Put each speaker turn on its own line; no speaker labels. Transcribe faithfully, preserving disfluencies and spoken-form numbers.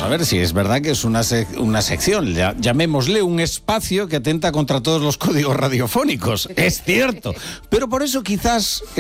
a ver si es verdad que es una, sec- una sección, ya- llamémosle un espacio que atenta contra todos los códigos radiofónicos. Es cierto. Pero por eso quizás